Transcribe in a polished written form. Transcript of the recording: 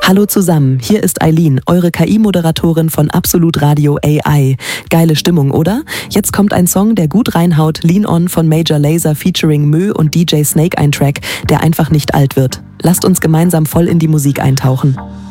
Hallo zusammen, hier ist Eileen, eure KI-Moderatorin von Absolut Radio AI. Geile Stimmung, oder? Jetzt kommt ein Song, der gut reinhaut, Lean On von Major Lazer featuring Mö und DJ Snake, ein Track, der einfach nicht alt wird. Lasst uns gemeinsam voll in die Musik eintauchen.